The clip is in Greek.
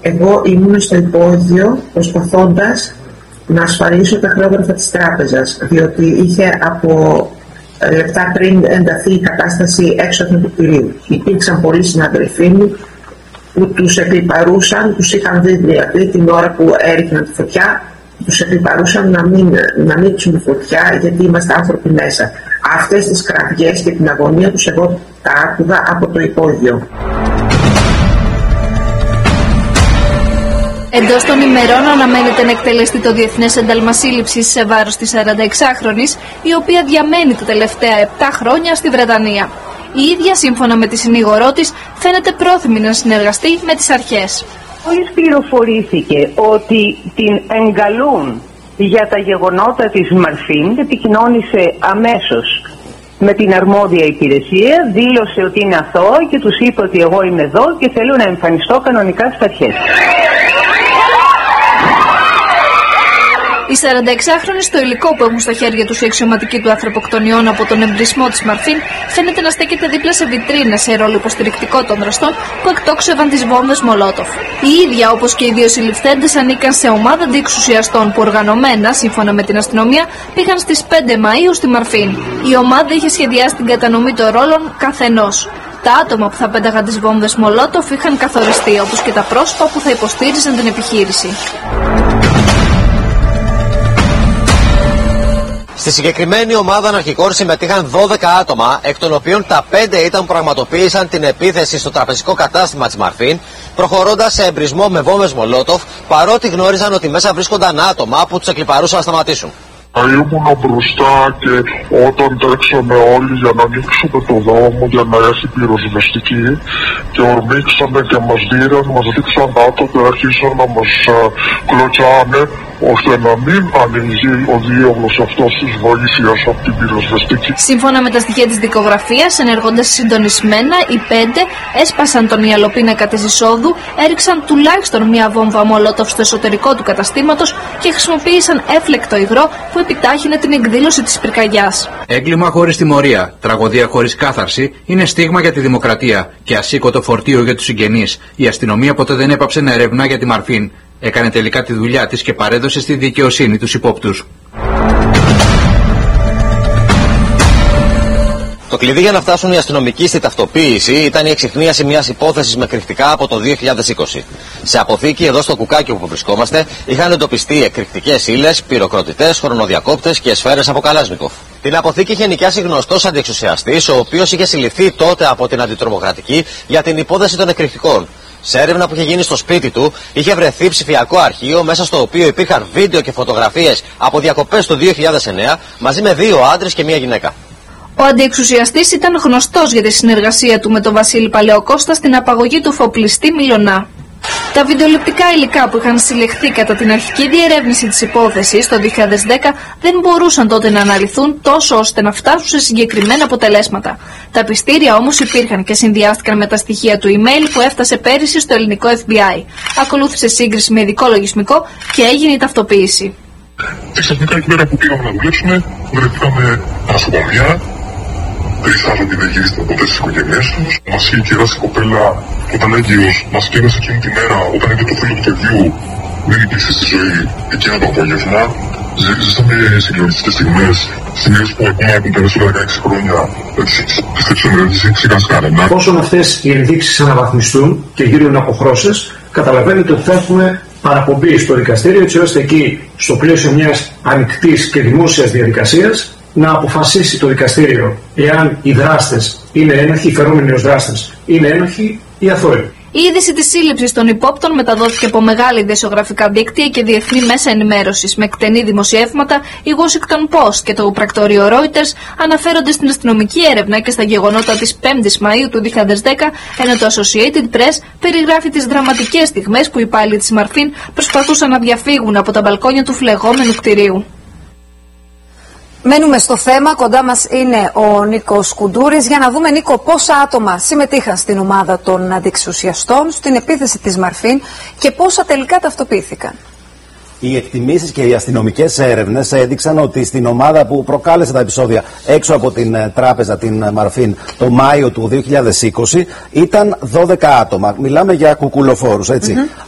Εγώ ήμουν στο υπόγειο προσπαθώντας να ασφαλίσω τα χρέογραφα της τράπεζας, διότι είχε από λεπτά πριν ενταθεί η κατάσταση έξωθεν του κτηρίου. Υπήρξαν πολλοί συναδελφοί μου που τους εκλιπαρούσαν, τους είχαν δει δηλαδή την ώρα που έριχναν τη φωτιά, τους εκλιπαρούσαν να μην ανοίξουν τη φωτιά γιατί είμαστε άνθρωποι μέσα. Αυτές τις κραυγές και την αγωνία τους εγώ τα άκουγα από το υπόγειο. Εντός των ημερών αναμένεται να εκτελεστεί το Διεθνές Ένταλμα Σύλληψης σε βάρος της 46χρονης, η οποία διαμένει τα τελευταία 7 χρόνια στη Βρετανία. Η ίδια, σύμφωνα με τη συνήγορό της, φαίνεται πρόθυμη να συνεργαστεί με τις αρχές. Μόλις πληροφορήθηκε ότι την εγκαλούν για τα γεγονότα της Μαρφίν, επικοινώνησε αμέσως με την αρμόδια υπηρεσία, δήλωσε ότι είναι αθώο και τους είπε ότι εγώ είμαι εδώ και θέλω να εμφανιστώ κανονικά στις αρχές. Η 46χρονη, στο υλικό που έχουν στα χέρια τους οι αξιωματικοί του ανθρωποκτονιών από τον εμπρισμό της Μαρφίν, φαίνεται να στέκεται δίπλα σε βιτρίνα σε ρόλο υποστηρικτικό των δραστών που εκτόξευαν τις βόμβες Μολότοφ. Η ίδια, όπως και οι δύο συλληφθέντες, ανήκαν σε ομάδα αντιεξουσιαστών που οργανωμένα, σύμφωνα με την αστυνομία, πήγαν στις 5 Μαΐου στη Μαρφίν. Η ομάδα είχε σχεδιάσει την κατανομή των ρόλων καθενός. Τα άτομα που θα πέταγαν τις βόμβες Μολότοφ είχαν καθοριστεί, όπως και τα πρόσωπα που θα υποστήριζαν την επιχείρηση. Στη συγκεκριμένη ομάδα αναρχικών συμμετείχαν 12 άτομα, εκ των οποίων τα 5 ήταν που πραγματοποίησαν την επίθεση στο τραπεζικό κατάστημα της Μαρφίν, προχωρώντας σε εμπρισμό με βόμβες Μολότοφ, παρότι γνώριζαν ότι μέσα βρίσκονταν άτομα που τους εκλιπαρούσαν να σταματήσουν. Ήμουνα μπροστά και όταν τρέξαμε όλοι για να ανοίξουμε το δρόμο για να έρθει πυροσβεστική και ορμήξαμε και μας δίραν, μας δείξαν κάτω και άρχισαν να μας κλωτσάνε ώστε να μην ανοίγει ο διάβλος αυτός της βοήθειας από την πυροσβεστική. Σύμφωνα με τα στοιχεία της δικογραφίας, ενεργώντας συντονισμένα, οι 5 έσπασαν τον ιαλοπίνακα της εισόδου, έριξαν τουλάχιστον μία βόμβα Μολότοφ στο εσωτερικό του καταστήματος και χρησιμοποίησαν έφλεκτο υγρό που επιτάχυνε την εκδήλωση της πυρκαγιάς. Έγκλημα χωρίς τιμωρία, τραγωδία χωρίς κάθαρση είναι στίγμα για τη δημοκρατία και ασήκωτο φορτίο για τους συγγενείς. Η αστυνομία ποτέ δεν έπαψε να ερευνά για τη Μαρφίν. Έκανε τελικά τη δουλειά της και παρέδωσε στη δικαιοσύνη τους υπόπτους. Το κλειδί για να φτάσουν οι αστυνομικοί στη ταυτοποίηση ήταν η εξιχνίαση μιας υπόθεσης με κρυκτικά από το 2020. Σε αποθήκη εδώ στο κουκάκι όπου βρισκόμαστε είχαν εντοπιστεί εκρηκτικές ύλες, πυροκροτητές, χρονοδιακόπτες και σφαίρες από Καλάσνικοφ. Την αποθήκη είχε νοικιάσει γνωστός αντιεξουσιαστής, ο οποίος είχε συλληφθεί τότε από την αντιτρομοκρατική για την υπόθεση των εκρηκτικών. Σε έρευνα που είχε γίνει στο σπίτι του, είχε βρεθεί ψηφιακό αρχείο μέσα στο οποίο υπήρχαν βίντεο και φωτογραφίες από διακοπές του 2009 μαζί με 2 άντρες και 1 γυναίκα. Ο αντιεξουσιαστής ήταν γνωστός για τη συνεργασία του με τον Βασίλη Παλαιοκώστα στην απαγωγή του φοπλιστή Μιλωνά. Τα βιντεοληπτικά υλικά που είχαν συλλεχθεί κατά την αρχική διερεύνηση της υπόθεσης το 2010 δεν μπορούσαν τότε να αναλυθούν τόσο ώστε να φτάσουν σε συγκεκριμένα αποτελέσματα. Τα πιστήρια όμως υπήρχαν και συνδυάστηκαν με τα στοιχεία του email που έφτασε πέρυσι στο ελληνικό FBI. Ακολούθησε σύγκριση με ειδικό λογισμικό και έγινε η ταυτοποίηση. Ξαφνικά η μέρα που πήγαμε να δουλέψουμε, βρεθήκαμε νοσοκομεία. 3 άνθρωποι δεν γυρίστηκαν ποτέ στις οικογένειές τους. Μας είχε κεράσει η κοπέλα όταν έγκυος, μας κέρασε εκείνη τη μέρα όταν είδε το φίλο του παιδιού δεν υπήρξε στη ζωή εκείνο το απόγευμα. Ζήσαμε συγκλονιστικές στιγμές που ακόμα έχουν περάσει 16 χρόνια τις εξηγάς κανένα. Όσον αυτές οι ενδείξεις αναβαθμιστούν και γίνουν αποχρώσεις, καταλαβαίνετε ότι θα έχουμε παραπομπή στο δικαστήριο, έτσι ώστε εκεί, στο πλαίσιο μιας ανοιχτής και δημόσιας διαδικασίας, να αποφασίσει το δικαστήριο εάν οι δράστες είναι ένοχοι, οι φερόμενοι ως δράστες είναι ένοχοι ή αθώοι. Η είδηση της σύλληψης των υπόπτων μεταδόθηκε από μεγάλα ειδησιογραφικά δίκτυα και διεθνή μέσα ενημέρωσης. Με εκτενή δημοσιεύματα, η Washington Post και το πρακτορείο Reuters αναφέρονται στην αστυνομική έρευνα και στα γεγονότα της 5ης Μαΐου του 2010, ενώ το Associated Press περιγράφει τις δραματικές στιγμές που οι υπάλληλοι της Μαρφίν προσπαθούσαν να διαφύγουν από τα μπαλκόνια του φλεγόμενου κτηρίου. Μένουμε στο θέμα, κοντά μας είναι ο Νίκος Κουντούρης για να δούμε, Νίκο, πόσα άτομα συμμετείχαν στην ομάδα των αντιεξουσιαστών στην επίθεση της Μαρφίν και πόσα τελικά ταυτοποιήθηκαν. Οι εκτιμήσεις και οι αστυνομικές έρευνες έδειξαν ότι στην ομάδα που προκάλεσε τα επεισόδια έξω από την τράπεζα την Μαρφίν το Μάιο του 2020 ήταν 12 άτομα. Μιλάμε για κουκουλοφόρους, έτσι.